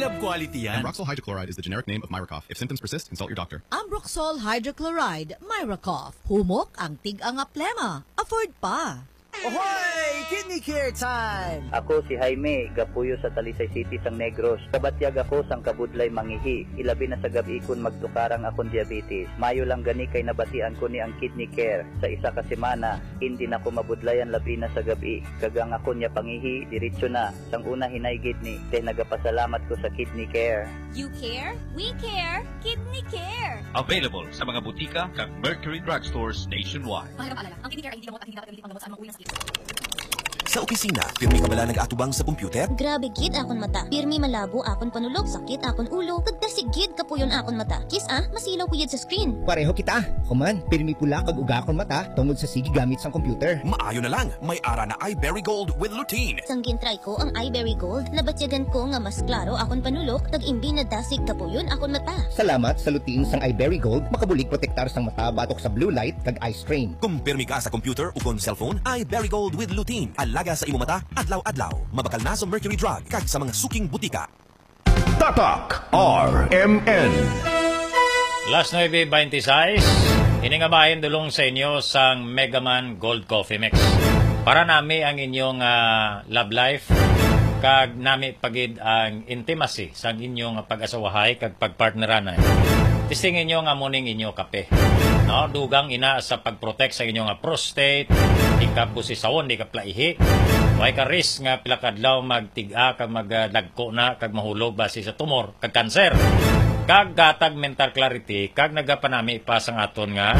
love quality yan. Ambroxol hydrochloride is the generic name of Myracough. If symptoms persist, consult your doctor. Ambroxol hydrochloride, Myracough. Humok ang tig-ang plema. Afford pa. Ahoy! Kidney care time! Ako si Jaime, gapuyo sa Talisay City sang Negros. Kabatyag ako sang kabudlay mangihi. Ilabi na sa gabi kun magtukarang akong diabetes. Mayo lang gani kay nabatian ko ni ang kidney care. Sa isa ka semana, hindi na ko mabudlayan labi na sa gabi. Kagang ako niya pangihi, diretso na. Sang una hinaygid ni, kay nagapasalamat ko sa kidney care. You care? We care! Kidney care! Available sa mga butika kag Mercury Drugstores nationwide. Mahirap-alala, ang kidney care ay hindi gamot at hindi dapat ang gamot sa anumang uwi ng sakit. Sa opisina, pirmi ka bala nag-atubang sa computer? Grabe gid akon mata. Pirmi malabo akon panulog, sakit akon ulo, kagdasigid kapuyon akon mata. Kis masilaw ko yun sa screen. Pareho kita. Kuman, pirmi pula kag uga akon mata tungod sa sige gamit sang computer. Maayo na lang, may ara na iBerry Gold with lutein. Sanggin try ko ang iBerry Gold, nabatyagan ko nga mas klaro akon panulog, kag imbi na dasig kapuyon akon mata. Salamat sa lutein sang iBerry Gold, makabulig protektar sang mata batok sa blue light kag eye strain. Kung pirmi ka sa computer o kon cellphone, iBerry Gold with lutein. Alaga sa imo mata, adlaw-adlaw. Mabakal na sa Mercury Drug kag sa mga suking butika. Tatak RMN. Last 9:26, hiningamahin dulong sa inyo sang Megaman Gold Coffee Mix. Para nami ang inyong love life, kag nami pagid ang intimacy sang inyong pag-asawahay kag pagpartneran. Tisingin nyo nga muning inyo kape. No, dugang ina sa pag-protect sa inyong prostate, di ka busisawon, di ka plaihi. May ka risk nga pilakadlaw magtiga kag magdagko na kag mahulog base sa tumor kag cancer. Kag gatag mental clarity kag nagapanami pa sang aton nga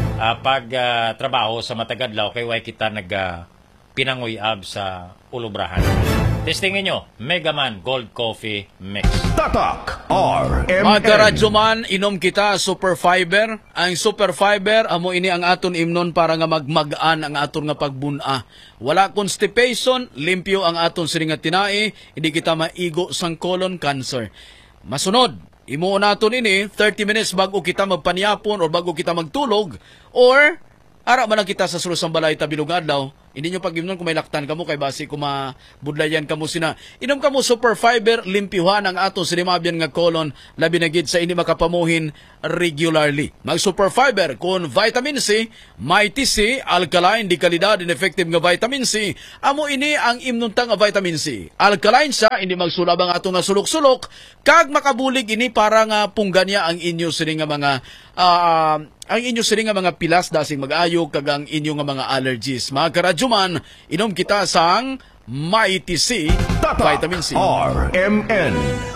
trabaho sa matagadlaw kay way kita pinanguyab sa ulubrahan. Testingin nyo, Megaman Gold Coffee Mix. Tatak RMN. Mga karadyo man, inom kita Super Fiber. Ang Super Fiber, amo ini ang aton imnon para nga magmagaan ang aton nga pagbuna. Wala constipation, limpyo ang aton siringat tinai, hindi kita maigo sang colon cancer. Masunod, imo naton ini 30 minutes bago kita magpanyapon or bago kita magtulog or ara man kita sa sulusang balay tabilog adlaw. Hindi nyo pag-inom kung may laktan kamo kay basi kung mabudlayan kamo sina. Inom kamo Super Fiber, limpyuhan ang ato sinimabyan nga colon, labi na gid sa ini makapamuhin regularly. Mag Super Fiber kun vitamin C, mighty C, alkaline, di kalidad, ineffective nga vitamin C. Amo ini ang imnuntang nga vitamin C. Alkaline siya, hindi magsulab ang ato nga sulok-sulok, kag makabulig ini para nga pungganya ang inyo sini nga mga ang inyo sini nga mga pilas dasing mag-ayog kag ang inyo nga mga allergies. Mga karadyoman, inom kita sang Mighty C, vitamin C. RMN.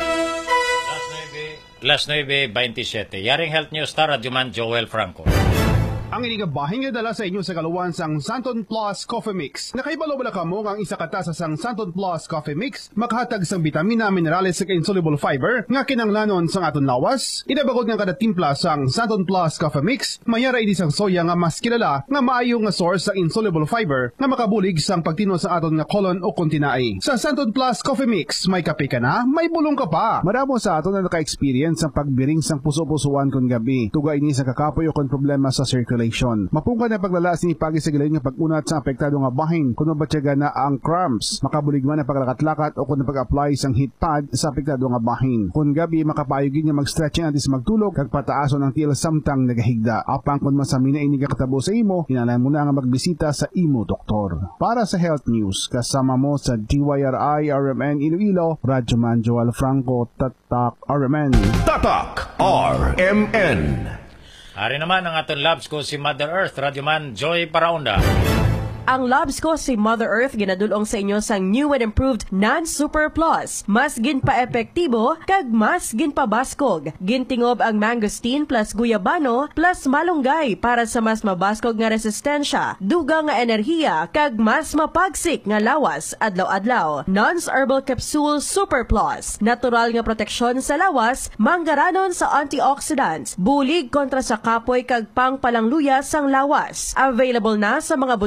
Last 9:27. Yaring Health News Star Radyoman Joel Franco. Ang inigabahin nga dala sa inyo sa kaluwan sang Santon Plus Coffee Mix. Nakaibalo-bala ka mo ang isa katasa sang Santon Plus Coffee Mix, makahatag sang bitamina, minerales sa insoluble fiber, nga kinanglanon sang aton lawas. Inabagod nga kada timpla sang Santon Plus Coffee Mix, mayara idi sang soya nga mas kilala nga maayo nga source sa insoluble fiber nga makabulig sang pagtino sa aton nga colon o kontinai. Sa Santon Plus Coffee Mix, may kape ka na, may bulong ka pa. Maramo sa aton na naka-experience sang pagbiring sang puso-pusuan kon gabi. Tuga ini sa kakapoy o kon problema sa circulation. Mapungka na paglalas ni pagi sa gilayon nga pag-unat sa apektado nga bahin kuno batyaga na ang cramps, makabulig man na paglakat-lakat o kuno pag-apply sang heat pad sa apektado nga bahin. Kun gabi makapayugin nga mag-stretching antes magtulog kag pataason ang tiil samtang nagahigda. Apang kun masamina ini nga katabo sa imo, hinanayon mo na nga magbisita sa imo doktor. Para sa health news, kasama mo sa DYRI RMN Iloilo, Radyoman Joel Franco, Tatak RMN. Tatak RMN. Ari naman ang aton labs ko si Mother Earth, Radyoman Joy Paraonda. Ang labs ko si Mother Earth ginadulong sa inyo sang new and improved Non-Super Plus. Mas ginpa-epektibo kag mas ginpabaskog. Gintingob ang mangosteen plus guyabano plus malunggay para sa mas mabaskog nga resistensya, dugang nga enerhiya kag mas mapagsik nga lawas adlaw-adlaw. Non's Herbal Capsule Super Plus. Natural nga proteksyon sa lawas, manggaranon sa antioxidants, bulig kontra sa kapoy kag pangpalangluya sang lawas. Available na sa mga butika sa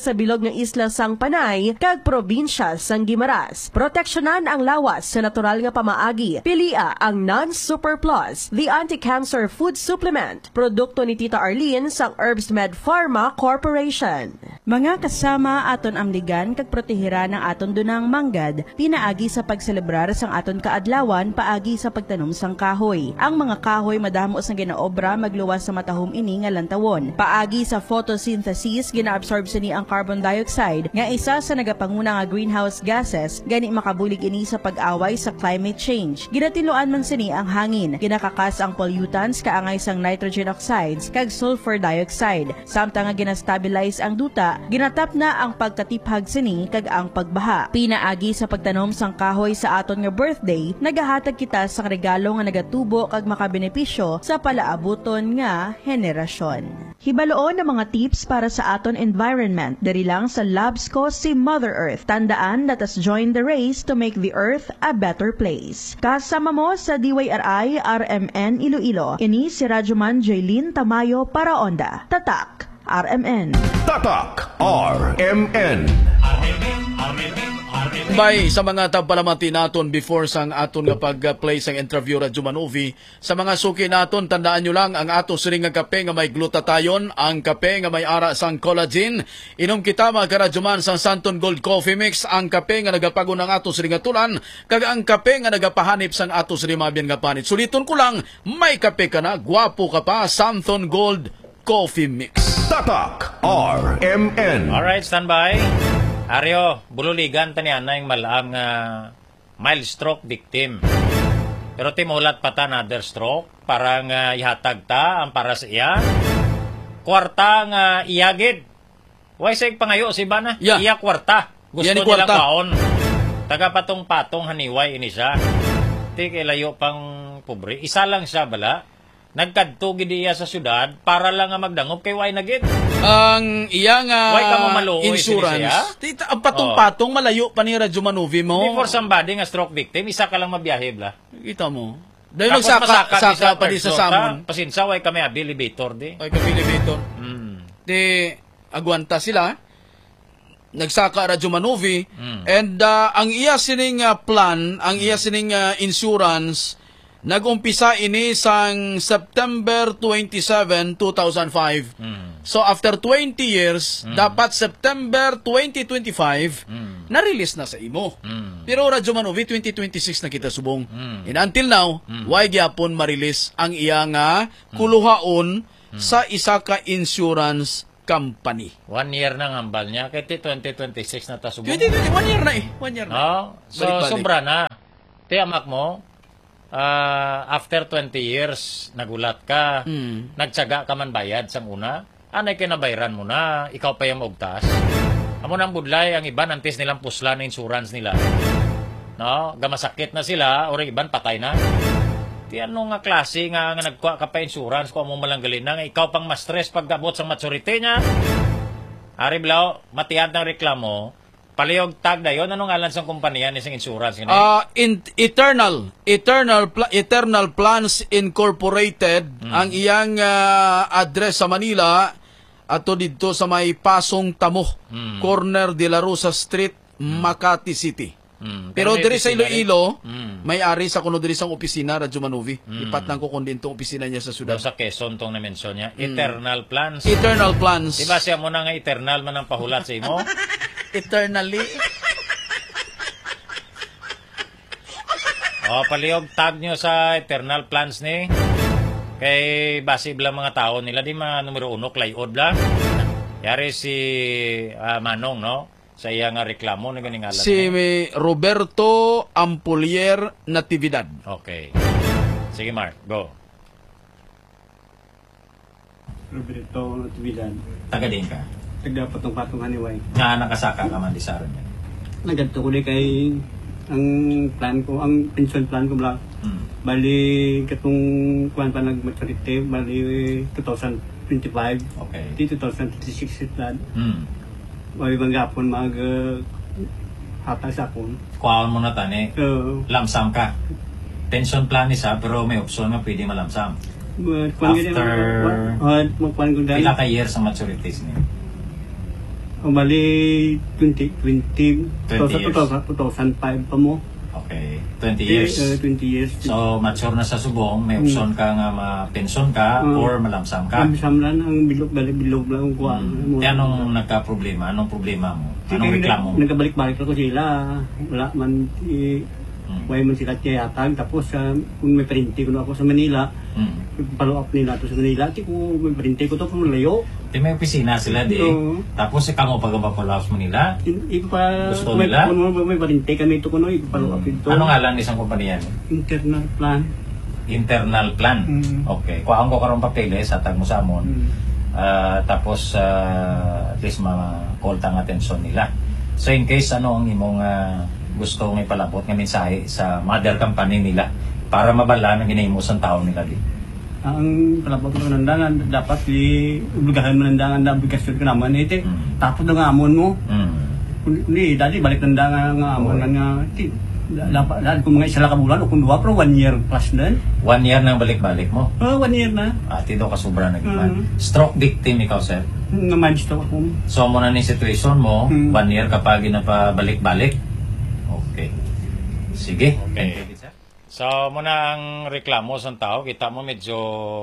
sa bilog ng isla sang Panay kag probinsya sang Guimaras. Proteksyonan ang lawas sa natural nga pamaagi. Pilia ang Non-Super Plus, the anti-cancer food supplement. Produkto ni Tita Arlene sang Herbs Med Pharma Corporation. Mga kasama aton amligan kag protehira ng aton dunang manggad, pinaagi sa pagselebrar sang aton kaadlawan paagi sa pagtanom sang kahoy. Ang mga kahoy madamo sang ginaobra magluwas sa matahom ini nga lantawon. Paagi sa photosynthesis ginaabsorb sini ang carbon dioxide nga isa sa nagapanguna nga greenhouse gases gani makabulig ini sa pag-away sa climate change. Ginatiluan man sini ang hangin, ginakakas ang pollutants kaangay sang nitrogen oxides kag sulfur dioxide. Samtang nga ginastabilize ang duta, ginatap na ang pagkatiphag sini kag ang pagbaha. Pinaagi sa pagtanom sang kahoy sa aton nga birthday, nagahatag kita sang regalo nga nagatubo kag makabenepisyo sa palaabuton nga henerasyon. Hibaloon ang mga tips para sa aton environment diri lang sa Labsco si Mother Earth. Tandaan, let us join the race to make the earth a better place. Kasama mo sa DYRI RMN Iloilo. Ini si Radyoman Jaylin Tamayo para Onda. Tatak RMN. Tatak RMN. Bay sa mga tapalamati naton before sang aton nga pag-play sang interview Radyo Manovi, sa mga suki naton tandaan nyo lang ang ato siring nga kape nga may glutathione, ang kape nga may ara sang collagen. Inom kita mga karadyoman sang Santon Gold Coffee Mix, ang kape nga nagapagon ang ato siring nga tulan, kag ang kape nga nagapahanip sang ato siring mabyan nga panit. Suliton ko lang, may kape ka na, gwapo ka pa, Santon Gold Coffee Mix. Tatak RMN. Alright, standby. Aryo, bululigan tanian na yung malaam nga mild stroke victim. Pero timulat pa ta another stroke, parang ihatag ta ang para sa iya. Kwarta nga iyagid. Way sa pangayo si Bana, yeah. Iya kwarta. Gusto nilang kaon. Taga patong-patong haniway ini siya. Di kailayo pang pobre. Isa lang siya bala. Nagkadto gid iya sa syudad para lang nga magdangop kay way nagit. Ang iyang insurance, ang patong-patong malayo pa ni Radyo Manovi mo. Before somebody nga stroke victim, isa ka lang mabiyahe bla. Kita mo. Dahil nagsaka pa di sa samon. Pasinsa, way kami abilibator di. Way kami abilibator. Di, agwanta sila. Nagsaka Radyo Manovi. And ang iya sining plan, ang iya sining insurance, nag-umpisa ini sang September 27, 2005. So after 20 years, dapat September 2025, na-release na sa imo. Pero Radyo Manovi, 2026 na kita subong. And until now, why gyapon ma-release ang iya nga kuluhaon sa isa ka insurance company. 1 year na ang hambal niya. Kaya 2026 na ta subong. 1 year na eh. 1 year na. So, sobra na. Tiyamak mo, after 20 years, nagulat ka, nagtsaga ka man bayad sa una, anay kinabayran mo na, ikaw pa yung maugtas. Amo nang budlay, ang iban, antes nilang pusla na insurance nila. No? Gamasakit na sila, o iban patay na. Di ano nga klase nga nagkuha ka pa insurance, kung mo malanggalin na, ikaw pang ma-stress pagkabot sa maturity niya. Ari Blau, matiyad ng reklamo, palihog tag na yun. Anong alam sa kumpanya ni insurance? Eternal Plans Incorporated, ang iyang address sa Manila, ato dito sa may Pasong Tamo, corner de la Rosa Street, Makati City. Pero diri sa Iloilo, may-ari sa kuno diri sang opisina Radyo Manovi. Ipatnan ko kundi itong opisina niya sa syudad. Sa Quezon tong na-mention niya, Eternal Plans. Eternal Plans. Diba siya mo na nga eternal man ang pahulat sa imo? Eternally. Palihog tag nyo sa Eternal Plans ni. Kay base bilang mga tao nila, di mga numero 1, klayod lang. Yari si Manong, no? Sa iya nga reklamo na ganing alam. Si Roberto Ampulier Natividad. Okay. Sige Mark, go. Roberto Natividad. Taga din ka? Taga patong-patong haniway. Nga nakasaka ka man di sa aron niya? Nagadto ko kay ang plan ko, ang pension plan ko bla. Bali katong kuan pa nag-maturity, bali 2025. Okay. Di 2026 plan. Bali bang gapon mag hatag sa akon. Kuhaan mo na tani. Lamsam ka. Pension plan isa pero may option nga pwede malamsam. After pila ka years ang maturities niya? Bali 20 years. 2005 pa mo. Okay, 20 years. 20 years. So, mature na sa subong, may option ka nga ma-pension ka or malamsam ka. Malamsam lang, ang bilog lang ang kuha. Anong nagka-problema? Anong problema mo? Anong reklamo? Nagkabalik-balik ako sila. Wala man, way man sila tiyatag. Tapos, kung may printi ko na ako sa Manila, follow up nila ito sa Manila. Kung may printi ko ito, kung malayo. Di may opisina sila, di? Tapos, ikaw mo pag-follow up sa Manila? Gusto nila? Kung may printi kami ito, kung follow up ito. Ano nga lang isang kumpanya? Internal plan. Internal plan? Okay. Kuhaan ko karong papeles, atag mo sa amon. Tapos, at least ma-call tang atensyon nila. So, in case ano ang imong gusto may palabot ng mensahe sa mother company nila para mabala ng ginahimo sa tao nila di. Ang palabot ko nandangan dapat obligahan mo nandangan na obligasyon ka naman ite. Tapos nga amon mo. Hindi dali balik nandangan nga amon nga dapat kung mga isa lang ka bulan o kung duwa pero 1 year plus din. 1 year nang balik-balik mo? 1 year na. Tido ka sobra na giman. Stroke victim ikaw, sir? Naman stroke ako. So mo na ni situation mo, 1 year kapag ginapabalik-balik. Okay. Sige. Okay. So, muna ang reklamo sa tao, kita mo medyo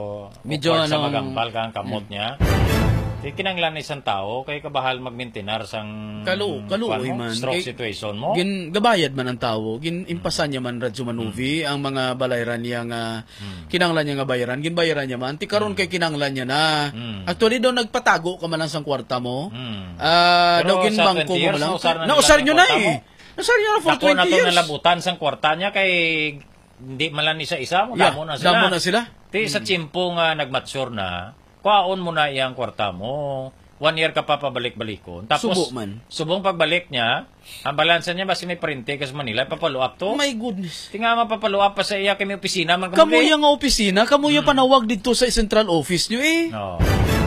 sa magambal ka ang kamot niya. Kinanglan isang tao, kay kabahal magmintinar sang kaluoy man. Stroke situation mo. Gabayad man ang tao, impasan niya man Radyo Manuvi, ang mga balayran niya nga, kinanglan niya nga bayaran, ginbayaran niya man, tikaron kay kinanglan niya na. Actually, daw nagpatago ka man lang sang kwarta mo. Daw ginbangko mo lang. Nausar nyo na eh. Nausar nyo na for 20 years. Ako na ito nalabutan sang kwarta niya, kay hindi malan isa-isa mo, damo na sila. Damo na sila. Sa tsimpo nga nagmatsure na, kuhaon mo na iyang kwarta mo. 1 year ka pa pabalik-balikon. Tapos, subong pagbalik niya, ang balansa niya, basi may parinte ka sa Manila, papalo up to. Oh my goodness. Tinga mapapalo up pa sa iya kami opisina. Kamuya nga opisina, kamuya panawag dito sa central office niyo eh. No.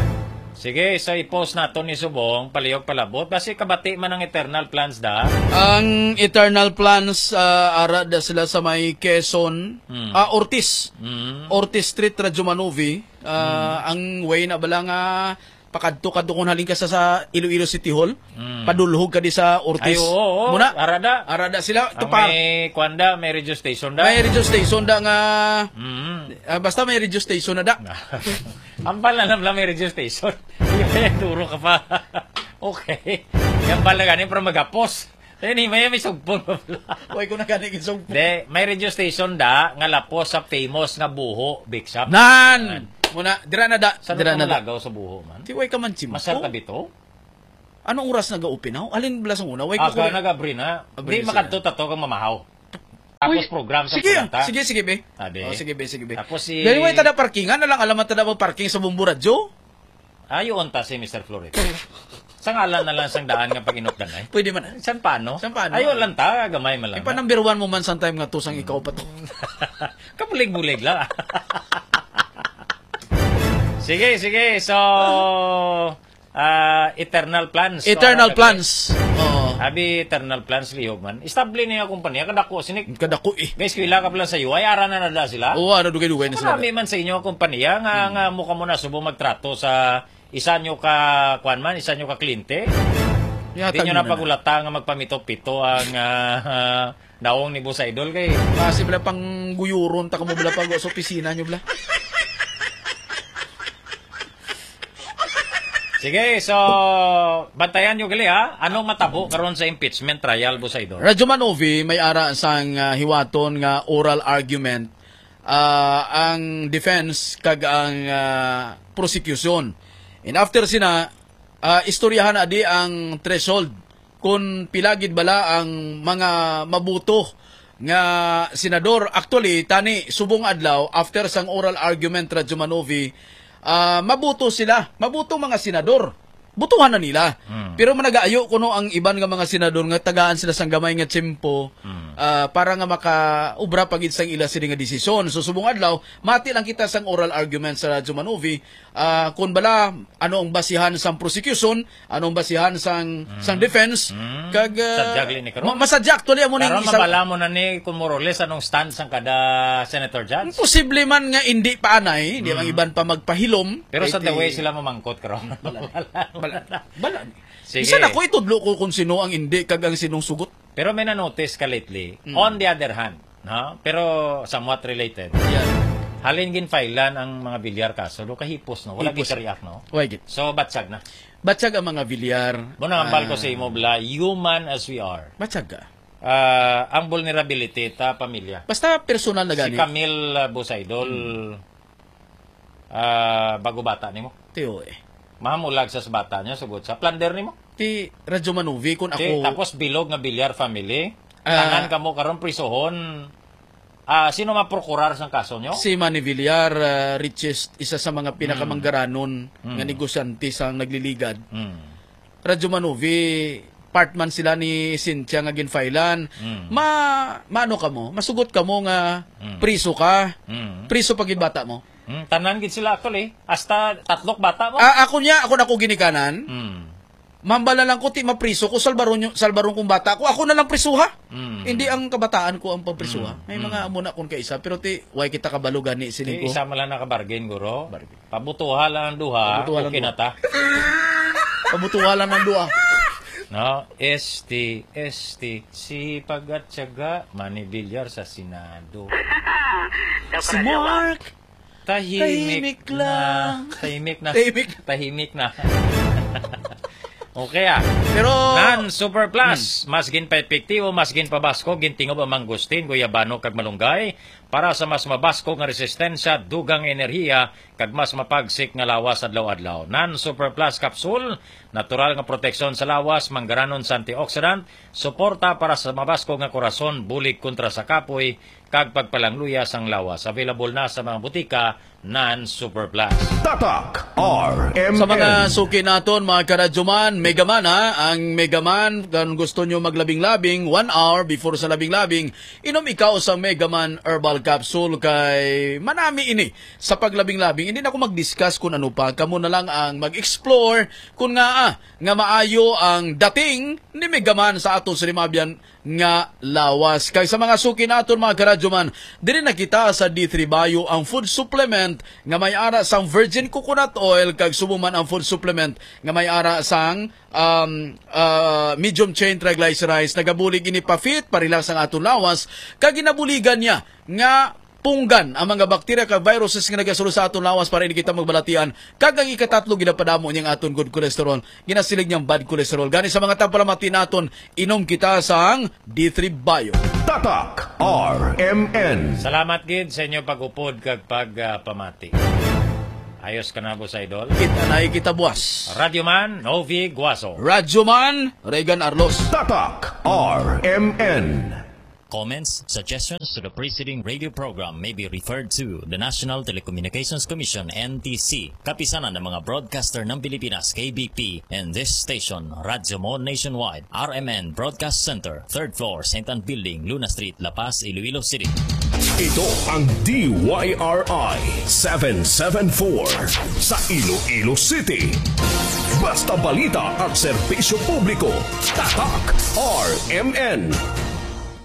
Sige, so i-post nato ni Subong, palihog palabot. Basi kabati man ang eternal plans da. Ang eternal plans, ara da sila sa may Quezon, Ortiz. Ortiz Street, Radyo Manuvi. Ang way na bala nga, pakadto-kadto kung halin ka sa Iloilo City Hall. Padulhog ka di sa Ortiz. Ay, oo. Muna, arada sila. May kwanda, may radio station da. May radio station da nga, basta may radio station na da. Ang pala lang may radio station. Yung turo ka pa. Okay. Yan pala ganin para magapos. May sugpon. Huwag ko na ganin sugpon. May radio station da, nga lapos sa famous nga buho, Big Shop. Nan! Muna, dira na da. Saan ka malagaw sa buho man? Tiway ka man chimpo. Masal ka bito? Anong oras nag-upinaw? Alin bala sa una? Aga nag-abri na. Hindi makadto tato kang mamahaw. Tapos program sa kulanta. Sige, be. Sige, be. Tapos si... Dahil may tada parkingan, nalang alamat tada mo parking sa Bumbu Radyo? Ayon ta si Mr. Flores. Sa ngalan na lang sang daan nga pag inokdanay. Pwede man. San paano? Ayon lang ta, gamay man lang. Pa number 1 mo man sa time nga tusang ikaw pa to. Kabulig-bulig lang. Sige. So, eternal plans. Eternal plans. Abi eternal plans lihog man. Estable niya kumpanya kadako sinik. Kadako eh. Guys, kuila ka pala sa iyo. Ay ara na nada sila. Oo, ano dugay-dugay na sila. Marami man sa inyo kumpanya nga mukha mo na subong magtrato sa isa nyo ka kuan man, isa nyo ka kliyente. Hindi nyo na pagulata nga magpamito-pito ang naong ni Boss Idol kay. Kasi bala pang guyuron ta kamo bala pag sa opisina nyo bala. Sige, so bantayan nyo gali ha. Anong matabo karon sa impeachment trial, Boss Idol? Radyo Manuvi may ara sang hiwaton nga oral argument ang defense kag ang prosecution. And after sina istoryahan adi ang threshold kung pilagid bala ang mga mabuto nga senador. Actually tani subong adlaw after sang oral argument Radyo Manuvi, mabuto sila, mabuto mga senador. Butuhan na nila. Pero managaayo kuno ang iban nga mga senador nga tagaan sila sang gamay nga tiyempo para nga makaubra pagid sang ila sila nga desisyon. So subong adlaw, mati lang kita sang oral argument sa Radyo Manuvi kung bala ano ang basihan sang prosecution, anong basihan sang defense kag masadya actually mo ning isa. Mabala mo na ni kung Morales anong stance ang kada senator judge. Posible man nga hindi pa anay, di ang iban pa magpahilom. Pero sa the way sila mamangkot karon. Bala. Sige. Isa na ko itudlo ko kung sino ang hindi kag ang sinong sugot. Pero may na-notice ka lately. On the other hand, no? Pero somewhat related. Yan. Halin ginfailan ang mga bilyar kaso. Do kahipos, no? Wala Hipos. gitariak, no? Wait. So, batsag na. Batsag ang mga bilyar. Muna ang ko sa imo, bla, human as we are. Batsag ka. Ang vulnerability ta pamilya. Basta personal na gani. Si Camille Busaydol, bago bata nimo. Tiyo Mahamulag sa bata niya, sugod sa plunder nimo. Ti Radyo Manuvi kung ako. Tapos bilog nga bilyar family. Tanan kamo karon prisohon. Sino maprokurar sa kaso nyo? Si Manny Villar, richest, isa sa mga pinakamanggaranon nga negosyante sa nagliligad. Radyo Manuvi, partman sila ni Cynthia nga ginfailan. Maano ka mo? Masugot ka mo nga priso ka. Priso pag bata mo. Tanan gid sila actually. Hasta 3 bata mo. Ako na ko ginikanan. Mambala lang ko, ti mapriso ko, salbaron kong bata ko. Ako na lang prisuha. Hindi ang kabataan ko ang pagprisuha. May mga amuna kung kaisa. Pero way kita kabalugan ni sining ko. Isa man lang nakabargain, guro. Pabutuha lang ang duha. Okay na ta. Pabutuha lang ang duha. No, ST, sipag at tiyaga, Manny Villar sa Senado. Si Mark! Tahimik na. Okay Pero non-super plus, mas gin pa epektibo, mas gin pa basko, gintingob ang mangustin, guyabano kag malunggay, para sa mas mabasko nga resistensya, dugang enerhiya, kag mas mapagsik nga lawas adlaw-adlaw. Non-super plus capsule, natural nga proteksyon sa lawas, manggaranon sa antioxidant, suporta para sa mabasko nga korason, bulig kontra sa kapoy, kag pagpalangluya sang lawas. Available na sa mga butika, non-super plus. Tatak RMN. Sa mga suki naton, mga karadyoman, Megaman ang Megaman, kung gusto nyo maglabing-labing, 1 hour before sa labing-labing, inom ikaw sa Megaman Herbal Capsule kay manami ini. Sa paglabing-labing, hindi na ako mag-discuss kung ano pa, kamo na lang ang mag-explore kung nga maayo ang dating ni Megaman sa ato sa Rimabyan nga lawas. Kay sa mga suki naton, mga karadyoman, diri na kita sa D3 Bio ang food supplement nga may ara sang virgin coconut oil, kag sumuman ang food supplement nga may ara sang medium chain triglycerides. Nagabulig ini pa-fit, parelax ang aton lawas, kag ginabuligan niya nga punggan ang mga bakterya kag viruses nga nagasuro sa aton lawas para hindi kita magbalatian. Kag ang ikatatlo ginapadamo niyang aton good cholesterol, ginasilig niyang bad cholesterol. Gani sa mga tampalamati naton, inom kita sa ang D3 Bio. Tatak RMN. Salamat gid sa inyo pag-upod kag pagpamati. Ayos ka na, Boss Idol. Kita na kita buwas. Radyoman Novi Guaso. Radyoman Regan Arlos. Tatak RMN. Comments, suggestions to the preceding radio program may be referred to the National Telecommunications Commission, NTC, kapisanan ng mga broadcaster ng Pilipinas, KBP, and this station, Radyo Mo Nationwide, RMN Broadcast Center, 3rd floor, St. Anne Building, Luna Street, La Paz, Iloilo City. Ito ang DYRI 774 sa Iloilo City. Basta balita at serbisyo publiko. Tatak RMN.